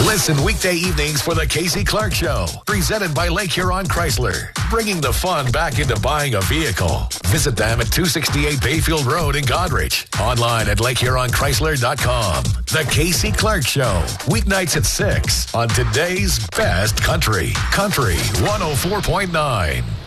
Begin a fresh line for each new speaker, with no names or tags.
Listen weekday evenings for the Casey Clark Show, presented by Lake Huron Chrysler, bringing the fun back into buying a vehicle. Visit them at 268 Bayfield Road in Goderich. Online at LakeHuronChrysler.com. The Casey Clark Show, weeknights at 6 on today's best country. Country 104.9.